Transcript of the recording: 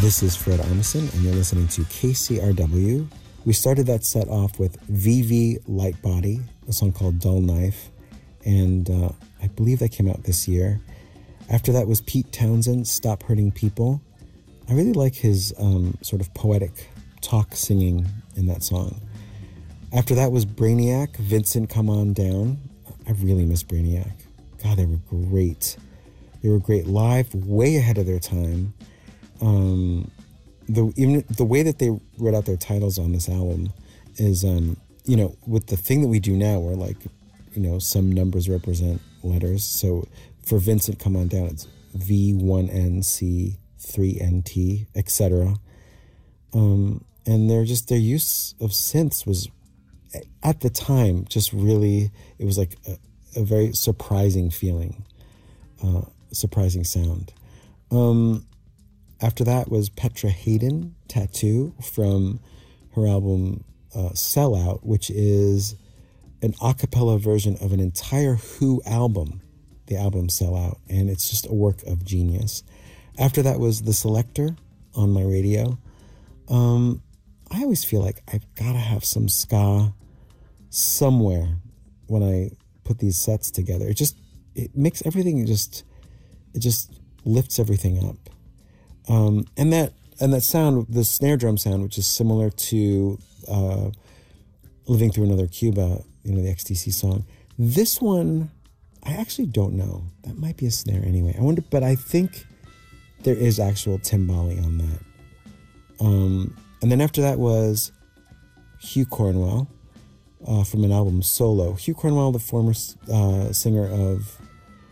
This is Fred Armisen, and you're listening to KCRW. We started that set off with VV Lightbody, a song called Dull Knife, and I believe that came out this year. After that was Pete Townsend, Stop Hurting People. I really like his sort of poetic talk singing in that song. After that was Brainiac, Vincent Come On Down. I really miss Brainiac. God, they were great. They were great live, way ahead of their time. Even the way that they wrote out their titles on this album is, with the thing that we do now, where some numbers represent letters. So for Vincent Come On Down, it's V1NC 3NT, etc. And their use of synths was, at the time, just really, it was like a very surprising feeling, surprising sound. After that was Petra Haden, Tattoo, from her album Sellout, which is an a cappella version of an entire Who album, the album Sellout, and it's just a work of genius. After that was The Selector on my radio. I always feel like I've got to have some ska somewhere when I put these sets together. It makes everything it just lifts everything up. And that sound, the snare drum sound, which is similar to Living Through Another Cuba, the XTC song. This one, I actually don't know. That might be a snare anyway. I wonder, but I think there is actual timbali on that. And then after that was Hugh Cornwell from an album Solo. Hugh Cornwell, the former singer of